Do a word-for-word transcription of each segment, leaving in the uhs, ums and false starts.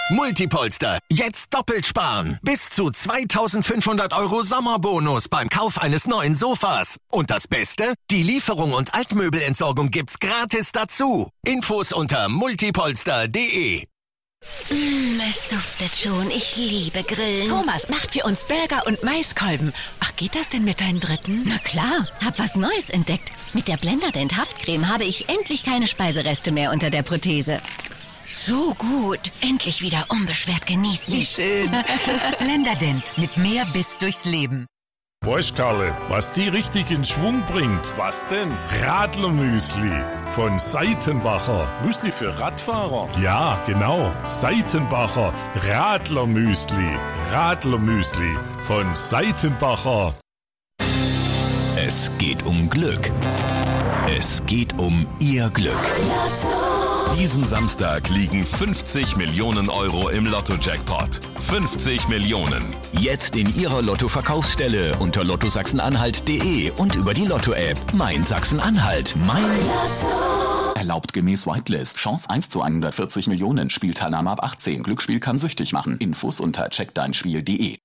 Multipolster. Jetzt doppelt sparen. Bis zu zweitausendfünfhundert Euro Sommerbonus beim Kauf eines neuen Sofas. Und das Beste? Die Lieferung und Altmöbelentsorgung gibt's gratis dazu. Infos unter multipolster punkt de. Mm, es duftet schon. Ich liebe Grillen. Thomas macht für uns Burger und Maiskolben. Ach, geht das denn mit deinem dritten? Na klar, hab was Neues entdeckt. Mit der Blenderdent Haftcreme habe ich endlich keine Speisereste mehr unter der Prothese. So gut. Endlich wieder unbeschwert genießen. Wie schön. Blenderdent mit mehr Biss durchs Leben. Weißt, Karle, was die richtig in Schwung bringt? Was denn? Radlermüsli von Seitenbacher. Müsli für Radfahrer? Ja, genau. Seitenbacher Radlermüsli. Radlermüsli von Seitenbacher. Es geht um Glück. Es geht um Ihr Glück. Diesen Samstag liegen fünfzig Millionen Euro im Lotto-Jackpot. fünfzig Millionen. Jetzt in Ihrer Lotto-Verkaufsstelle unter lotto sachsen-anhalt punkt de und über die Lotto-App. Mein Sachsen-Anhalt. Mein Lotto. Erlaubt gemäß Whitelist. Chance eins zu hundertvierzig Millionen. Spielteilnahme ab achtzehn. Glücksspiel kann süchtig machen. Infos unter check dein spiel punkt de.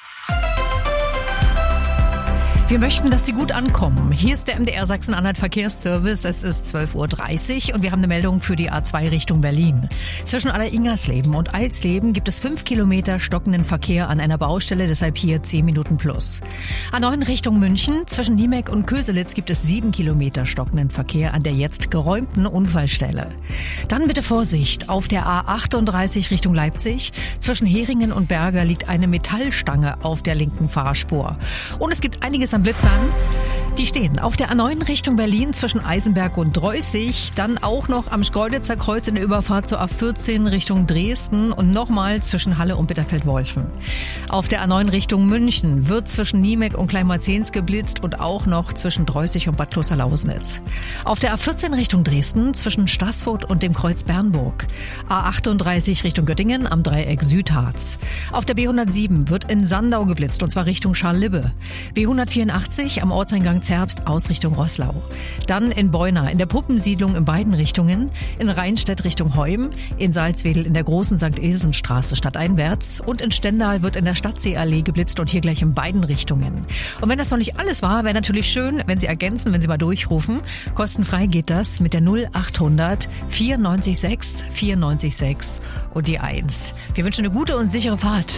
Wir möchten, dass Sie gut ankommen. Hier ist der M D R Sachsen-Anhalt Verkehrsservice. Es ist zwölf Uhr dreißig und wir haben eine Meldung für die A zwei Richtung Berlin. Zwischen Aller-Ingersleben und Eilsleben gibt es fünf Kilometer stockenden Verkehr an einer Baustelle, deshalb hier zehn Minuten plus. A neun Richtung München. Zwischen Niemek und Köselitz gibt es sieben Kilometer stockenden Verkehr an der jetzt geräumten Unfallstelle. Dann bitte Vorsicht. Auf der A achtunddreißig Richtung Leipzig. Zwischen Heringen und Berger liegt eine Metallstange auf der linken Fahrspur. Und es gibt einiges an Blitzern. Die stehen auf der A neun Richtung Berlin zwischen Eisenberg und Dreußig, dann auch noch am Schkeuditzer Kreuz in der Überfahrt zur A vierzehn Richtung Dresden und nochmal zwischen Halle und Bitterfeld-Wolfen. Auf der A neun Richtung München wird zwischen Niemek und Kleinmarzens geblitzt und auch noch zwischen Dreußig und Bad Klosterlausnitz. Auf der A vierzehn Richtung Dresden zwischen Staßfurt und dem Kreuz Bernburg. A achtunddreißig Richtung Göttingen am Dreieck Südharz. Auf der B hundertsieben wird in Sandau geblitzt und zwar Richtung Scharlibbe. B hundertvierundachtzig am Ortseingang Zerbst aus Richtung Roßlau. Dann in Beuna in der Puppensiedlung in beiden Richtungen, in Rheinstedt Richtung Heum, in Salzwedel in der großen Sankt Ilsenstraße stadteinwärts und in Stendal wird in der Stadtseeallee geblitzt und hier gleich in beiden Richtungen. Und wenn das noch nicht alles war, wäre natürlich schön, wenn Sie ergänzen, wenn Sie mal durchrufen. Kostenfrei geht das mit der null achthundert vierundneunzig sechs vierundneunzig sechs und die eins. Wir wünschen eine gute und sichere Fahrt.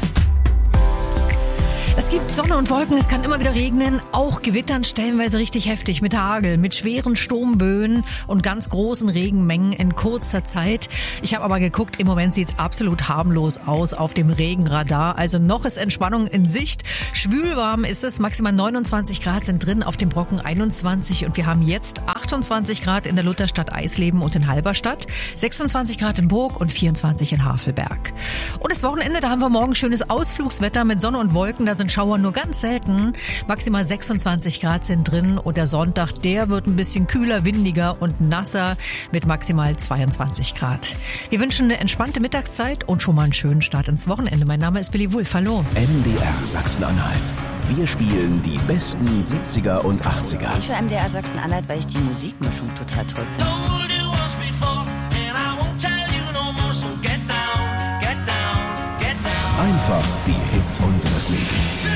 Es gibt Sonne und Wolken, es kann immer wieder regnen, auch Gewittern stellenweise richtig heftig mit Hagel, mit schweren Sturmböen und ganz großen Regenmengen in kurzer Zeit. Ich habe aber geguckt, im Moment sieht es absolut harmlos aus auf dem Regenradar, also noch ist Entspannung in Sicht. Schwülwarm ist es, maximal neunundzwanzig Grad sind drin, auf dem Brocken einundzwanzig und wir haben jetzt achtundzwanzig Grad in der Lutherstadt Eisleben und in Halberstadt, sechsundzwanzig Grad in Burg und vierundzwanzig in Havelberg. Und das Wochenende, da haben wir morgen schönes Ausflugswetter mit Sonne und Wolken, da sind Schauer nur ganz selten. Maximal sechsundzwanzig Grad sind drin und der Sonntag, der wird ein bisschen kühler, windiger und nasser mit maximal zweiundzwanzig Grad. Wir wünschen eine entspannte Mittagszeit und schon mal einen schönen Start ins Wochenende. Mein Name ist Billy Wulff. Hallo. M D R Sachsen-Anhalt. Wir spielen die besten siebziger und achtziger. Ich für M D R Sachsen-Anhalt, weil ich die Musikmischung total toll finde. Einfach die Hits unseres Lebens.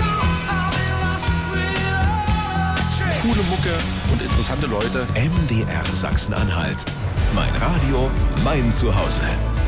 Coole Mucke und interessante Leute. M D R Sachsen-Anhalt. Mein Radio, mein Zuhause.